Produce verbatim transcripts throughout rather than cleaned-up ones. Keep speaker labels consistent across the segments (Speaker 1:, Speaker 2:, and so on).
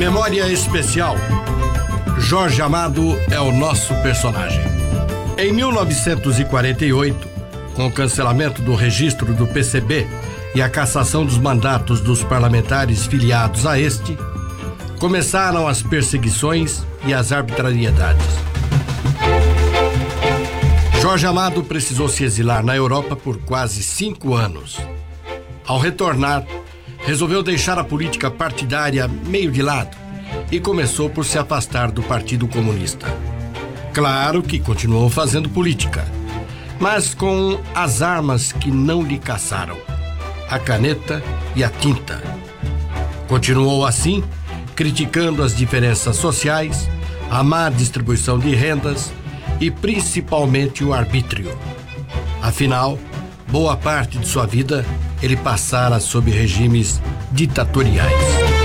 Speaker 1: Memória especial. Jorge Amado é o nosso personagem. Em mil novecentos e quarenta e oito, com o cancelamento do registro do P C B e a cassação dos mandatos dos parlamentares filiados a este, começaram as perseguições e as arbitrariedades. Jorge Amado precisou se exilar na Europa por quase cinco anos. Ao retornar, resolveu deixar a política partidária meio de lado e começou por se afastar do Partido Comunista. Claro que continuou fazendo política, mas com as armas que não lhe caçaram: a caneta e a tinta. Continuou assim, criticando as diferenças sociais, a má distribuição de rendas e principalmente o arbítrio. Afinal, boa parte de sua vida ele passara sob regimes ditatoriais.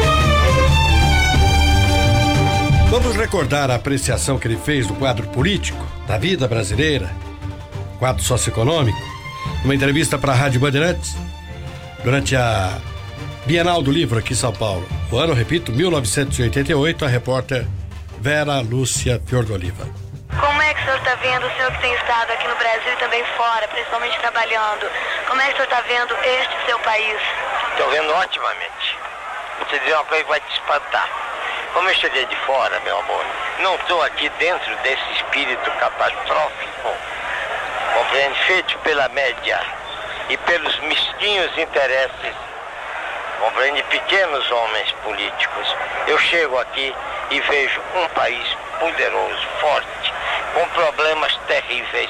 Speaker 1: Vamos recordar a apreciação que ele fez do quadro político, da vida brasileira, quadro socioeconômico, numa entrevista para a Rádio Bandeirantes, durante a Bienal do Livro aqui em São Paulo. O ano, repito, mil novecentos e oitenta e oito, a repórter Vera Lúcia Fiordoliva.
Speaker 2: Como é que o senhor está vendo, o senhor que tem estado aqui no Brasil e também fora, principalmente trabalhando, como é que o senhor está vendo este seu país?
Speaker 3: Estou vendo otimamente. Vou te dizer uma coisa que vai te espantar. Como eu cheguei de fora, meu amor, não estou aqui dentro desse espírito catastrófico, compreende, feito pela média e pelos mesquinhos interesses, compreende, pequenos homens políticos. Eu chego aqui e vejo um país poderoso, forte, com problemas terríveis,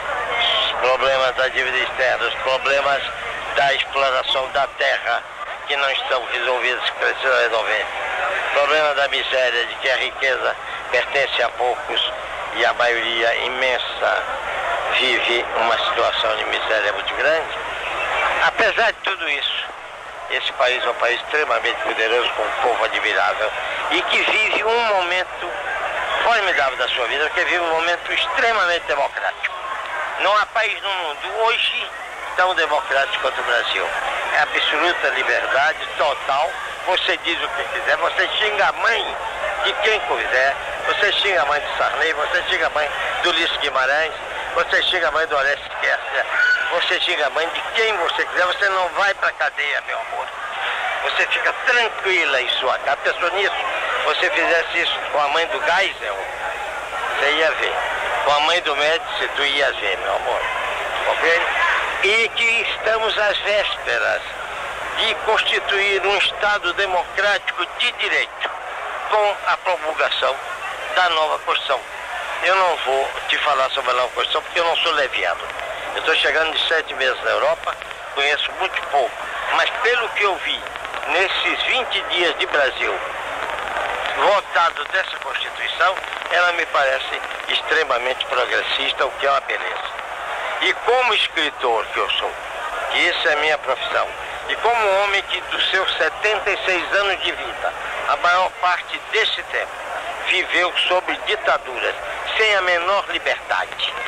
Speaker 3: os problemas da dívida externa, os problemas da exploração da terra, que não estão resolvidos, que precisam resolver. O problema da miséria, de que a riqueza pertence a poucos e a maioria imensa vive uma situação de miséria muito grande. Apesar de tudo isso, esse país é um país extremamente poderoso, com um povo admirável e que vive um momento formidável da sua vida, que vive um momento extremamente democrático. Não há país no mundo hoje tão democrático quanto o Brasil. É absoluta liberdade total. Você diz o que quiser, você xinga a mãe de quem quiser, você xinga a mãe de Sarney, você xinga a mãe do Ulisses Guimarães, você xinga a mãe do Orestes Quercia, você xinga a mãe de quem você quiser, você não vai pra cadeia, meu amor. Você fica tranquila em sua casa. Pensou nisso? Você fizesse isso com a mãe do Geisel, você ia ver. Com a mãe do Médici, tu ia ver, meu amor. Ok? E que estamos às vésperas de constituir um Estado democrático de direito, com a promulgação da nova Constituição. Eu não vou te falar sobre a nova Constituição porque eu não sou leviano. Eu estou chegando de sete meses na Europa, conheço muito pouco, mas pelo que eu vi nesses vinte dias de Brasil, votado dessa Constituição, ela me parece extremamente progressista, o que é uma beleza. E como escritor que eu sou, que isso é a minha profissão, e como homem que dos seus setenta e seis anos de vida, a maior parte desse tempo, viveu sob ditaduras, sem a menor liberdade.